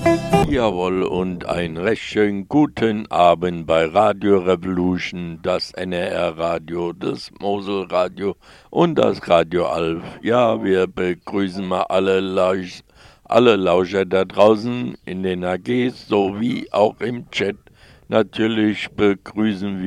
Jawohl, und einen recht schönen guten Abend bei Radio Revolution, das NRR-Radio, das Mosel-Radio und das Radio Alf. Ja, wir begrüßen mal alle Lauscher da draußen in den AGs sowie auch im Chat. Natürlich begrüßen